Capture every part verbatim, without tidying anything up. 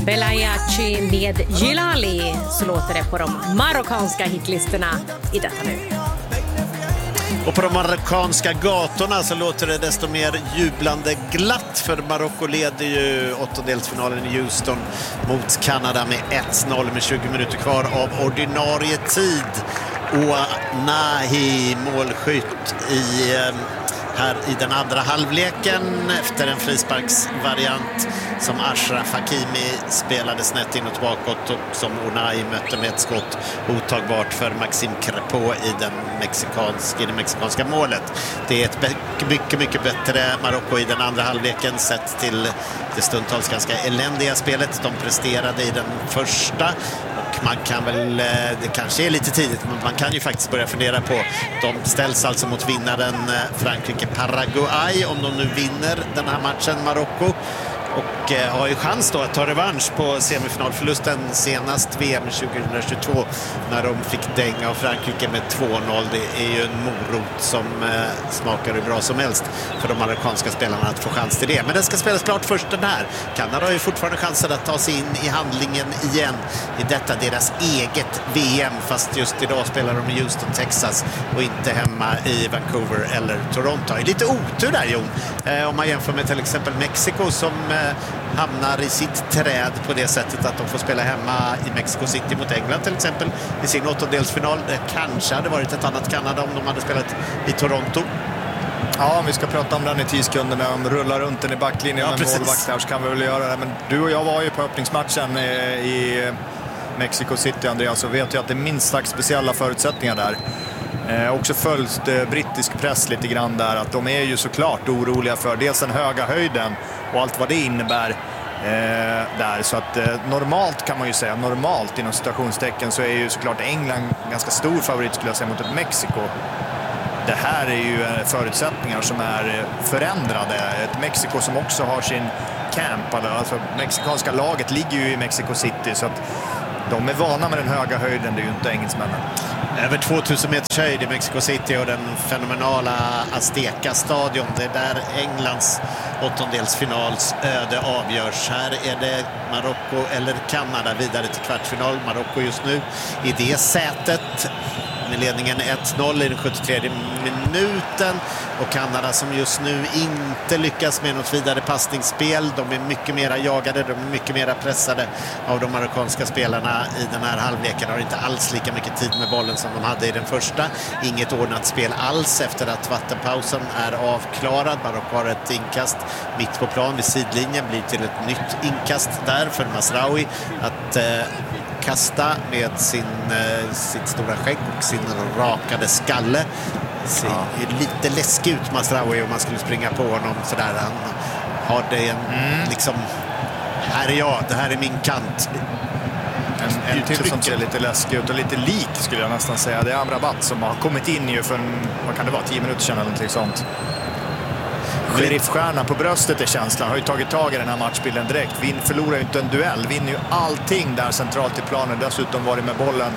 Belayachi med Gilali, så låter det på de marockanska hitlistorna i detta nu. Och på de marockanska gatorna så låter det desto mer jublande glatt, för Marocko leder ju åttondelsfinalen i Houston mot Kanada med ett noll med tjugo minuter kvar av ordinarie tid. Och Nahi målskytt i, här i den andra halvleken efter en frisparksvariant som Ashraf Hakimi spelade snett inåt bakåt och som Unai mötte med ett skott otagbart för Maxime Crepeau i, den mexikansk, i det mexikanska målet. Det är ett mycket, mycket bättre Marocko i den andra halvleken sett till det stundtals ganska eländiga spelet de presterade i den första. Man kan väl, det kanske är lite tidigt, men man kan ju faktiskt börja fundera på, de ställs alltså mot vinnaren Frankrike-Paraguay om de nu vinner den här matchen, Marocko, och eh, har ju chans då att ta revansch på semifinalförlusten senast V M tjugohundratjugotvå när de fick dänga av Frankrike med två noll. Det är ju en morot som eh, smakar hur bra som helst för de amerikanska spelarna att få chans till det. Men det ska spelas klart först den här. Kanada har ju fortfarande chansen att ta sig in i handlingen igen i detta deras eget V M, fast just idag spelar de i Houston, Texas och inte hemma i Vancouver eller Toronto. Det är lite otur där, Jon, eh, om man jämför med till exempel Mexiko som eh, hamnar i sitt träd på det sättet att de får spela hemma i Mexico City mot England till exempel i sin åttondelsfinal. Det kanske hade varit ett annat Kanada om de hade spelat i Toronto. Ja, om vi ska prata om den i tio sekunder när de rullar runt den i backlinjen ja, med målvakt där, så kan vi väl göra det. Men du och jag var ju på öppningsmatchen i Mexico City, Andreas, så vet jag att det är minst sagt speciella förutsättningar där. Eh, också följt eh, brittisk press lite grann där, att de är ju såklart oroliga för dels den höga höjden och allt vad det innebär eh, där. Så att eh, normalt kan man ju säga, normalt inom citationstecken, så är ju såklart England ganska stor favorit skulle jag säga mot ett Mexiko. Det här är ju eh, förutsättningar som är förändrade. Ett Mexiko som också har sin camp, alltså mexikanska laget ligger ju i Mexico City, så att de är vana med den höga höjden, det är ju inte engelsmännen. Över tvåtusen meters höjd i Mexico City och den fenomenala Azteca-stadion. Det är där Englands åttondelsfinals öde avgörs. Här är det Marocko eller Kanada vidare till kvartsfinal. Marocko just nu i det sätet med ledningen ett noll i den sjuttiotredje minuten, och Kanada som just nu inte lyckas med något vidare passningsspel. De är mycket mera jagade, de är mycket mera pressade av de marockanska spelarna i den här halvleken. Har inte alls lika mycket tid med bollen som de hade i den första. Inget ordnat spel alls efter att vattenpausen är avklarad. Marocko har ett inkast mitt på plan vid sidlinjen, blir till ett nytt inkast där för Mazraoui att eh, kasta med sin, eh, sitt stora skägg och sin rakade skalle. Ser ja. lite läskig ut, Mazraoui, om man skulle springa på honom sådär. Han har det en, mm. liksom, här är jag, det här är min kant. En, en till som ser lite läskig ut och lite lik skulle jag nästan säga. Det är Amrabat som har kommit in ju för en, vad kan det vara, tio minuter sedan eller någonting sånt. Sheriffstjärnan på bröstet är känslan, har ju tagit tag i den här matchbilden direkt. Vin förlorar ju inte en duell, vinner ju allting där centralt i planen. Dessutom var det med bollen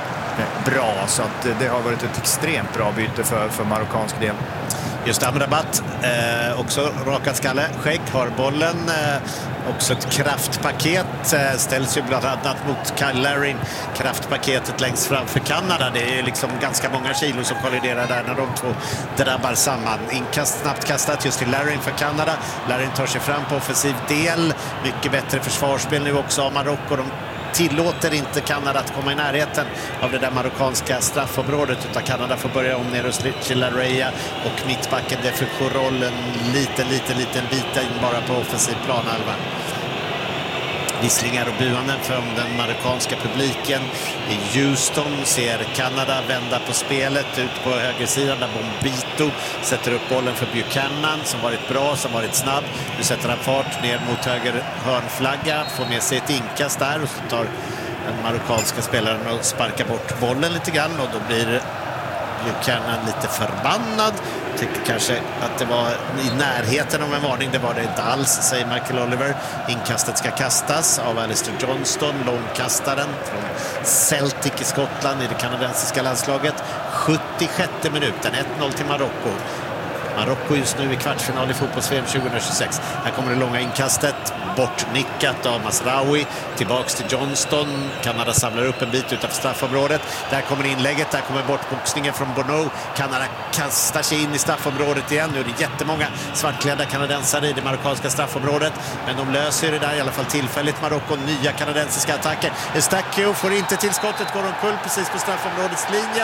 bra, så att det har varit ett extremt bra byte för, för marockansk del. Just Amrabat, eh, också rakad skalle, skägg, har bollen, eh, också ett kraftpaket, eh, ställs ju bland annat mot Kyle Larin, kraftpaketet längst framför Kanada. Det är liksom ganska många kilo som kolliderar där när de två drabbar samman. Inkast snabbt kastat just till Larin för Kanada. Larin tar sig fram på offensiv del, mycket bättre försvarsspel nu också av Marocko. De tillåter inte Kanada att komma i närheten av det där marockanska straffområdet, utan Kanada får börja om ner hos Richie Laryea och mittbacken Defenchorol en liten, liten, liten bit in bara på offensiv planhalva. Visslingar och buanden från den marockanska publiken i Houston ser Kanada vända på spelet ut på högersidan där Bombito sätter upp bollen för Buchanan som varit bra, som varit snabb. Nu sätter han fart ner mot höger hörnflagga, får med sig ett inkast där och så tar den marockanska spelaren och sparkar bort bollen lite grann, och då blir Buchanan lite förbannad. Tycker kanske att det var i närheten av en varning. Det var det inte alls, säger Michael Oliver. Inkastet ska kastas av Alistair Johnston, långkastaren från Celtic i Skottland i det kanadensiska landslaget. sjuttiosjätte minuten, ett noll till Marocko. Marocko just nu i kvartsfinal i fotbolls-V M tjugohundratjugosex. Här kommer det långa inkastet, bortnickat av Masraoui, tillbaks till Johnston. Kanada samlar upp en bit utanför straffområdet. Där kommer inlägget, där kommer bortboxningen från Bono. Kanada kastar sig in i straffområdet igen. Nu är det jättemånga svartklädda kanadensare i det marockanska straffområdet, men de löser det där i alla fall tillfälligt. Marocko, nya kanadensiska attacker. Eustáquio får inte till skottet, går omkull precis på straffområdets linje.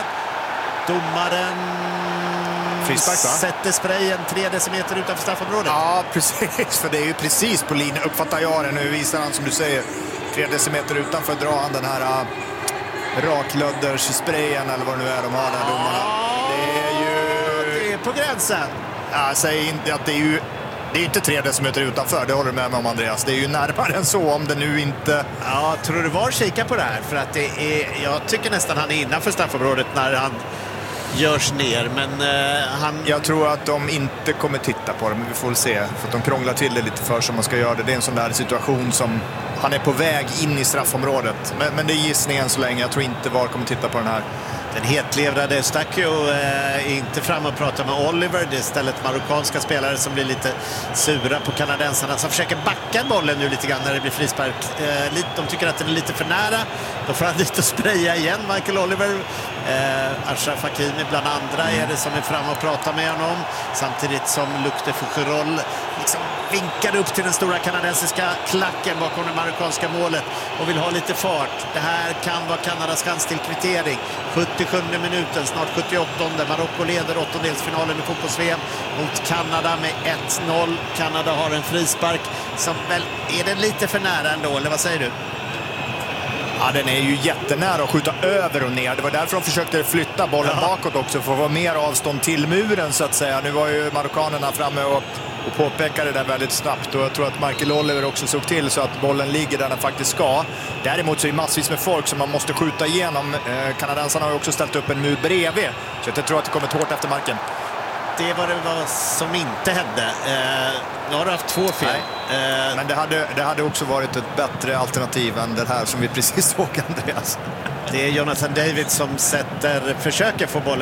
Domaren Frispark, va? Sätter sprayen tre decimeter utanför straffområdet. Ja, precis. För det är ju precis på linjen, uppfattar jag det. Nu visar han, som du säger, tre decimeter utanför drar han den här uh, raklödderssprayen eller vad det nu är de har där, domarna. Det är ju... Det är på gränsen. Jag säger inte att det är ju... Det är inte tre decimeter utanför, det håller du med mig om, Andreas. Det är ju närmare än så om det nu inte... Ja, tror du var kika på det här? För att det är... Jag tycker nästan han är innanför straffområdet när han görs ner, men uh, han... Jag tror att de inte kommer titta på det, men vi får väl se. För att de krånglar till det lite för som man ska göra det. Det är en sån där situation som... Han är på väg in i straffområdet. Men, men det är gissningen så länge. Jag tror inte VAR kommer titta på den här. Den hetlevrade Eustáquio är inte fram och pratar med Oliver. Det är istället marockanska spelare som blir lite sura på kanadensarna som försöker backa bollen nu lite grann när det blir frispark. De tycker att den är lite för nära. Då får han dit och spraya igen, Michael Oliver. Eh, Achraf Hakimi bland andra är det som är fram och pratar med honom. Samtidigt som Luc de Fougerolles liksom vinkar upp till den stora kanadensiska klacken bakom det marockanska målet och vill ha lite fart. Det här kan vara Kanadas chans till kvittering. sjuttiosjunde minuten, snart sjuttioåttonde. Marocko leder åttondelsfinalen i fotbolls-V M mot Kanada med ett noll. Kanada har en frispark som väl är den lite för nära ändå, eller vad säger du? Ja, den är ju jättenära att skjuta över och ner. Det var därför de försökte flytta bollen ja. bakåt också för att få mer avstånd till muren så att säga. Nu var ju marockanerna framme och, och påpekade det där väldigt snabbt och jag tror att Michael Oliver också såg till så att bollen ligger där den faktiskt ska. Däremot så är det massvis med folk som man måste skjuta igenom. Eh, kanadensarna har ju också ställt upp en mur bredvid så jag tror att det kommer hårt efter marken. Det var det var som inte hände. Eh, nu har du haft två fel. Eh, Men det hade, det hade också varit ett bättre alternativ än det här som vi precis såg, Andreas. Det är Jonathan David som sätter, försöker få bollen